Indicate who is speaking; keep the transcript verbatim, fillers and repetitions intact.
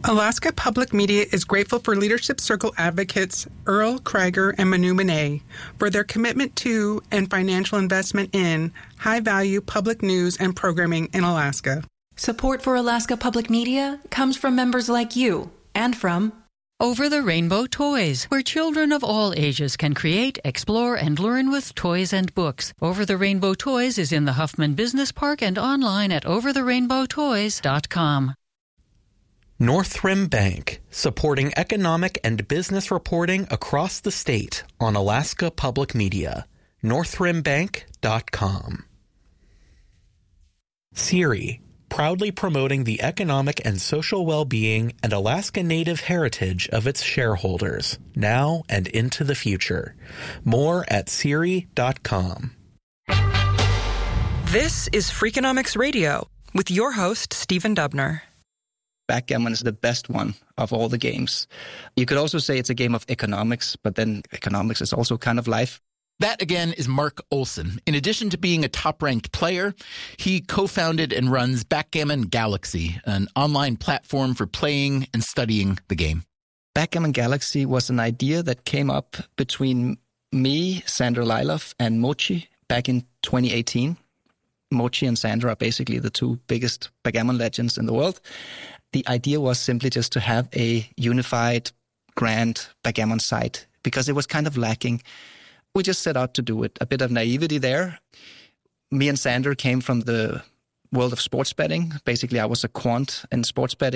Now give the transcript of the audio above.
Speaker 1: Alaska Public Media is grateful for Leadership Circle advocates Earl Krieger and Manu Monet for their commitment to and financial investment in high-value public news and programming in Alaska.
Speaker 2: Support for Alaska Public Media comes from members like you and from
Speaker 3: Over the Rainbow Toys, where children of all ages can create, explore, and learn with toys and books. Over the Rainbow Toys is in the Huffman Business Park and online at over the rainbow toys dot com.
Speaker 4: Northrim Bank, supporting economic and business reporting across the state on Alaska Public Media. northrim bank dot com. Siri, proudly promoting the economic and social well-being and Alaska Native heritage of its shareholders, now and into the future. More at siri dot com.
Speaker 5: This is Freakonomics Radio with your host, Stephen Dubner.
Speaker 6: Backgammon is the best one of all the games. You could also say it's a game of economics, but then economics is also kind of life.
Speaker 7: That, again, is Mark Olson. In addition to being a top-ranked player, he co-founded and runs Backgammon Galaxy, an online platform for playing and studying the game.
Speaker 6: Backgammon Galaxy was an idea that came up between me, Sandra Liloff, and Mochi back in twenty eighteen. Mochi and Sandra are basically the two biggest backgammon legends in the world. The idea was simply just to have a unified, grand backgammon site because it was kind of lacking. We just set out to do it. A bit of naivety there. Me and Sandra came from the world of sports betting. Basically, I was a quant in sports betting.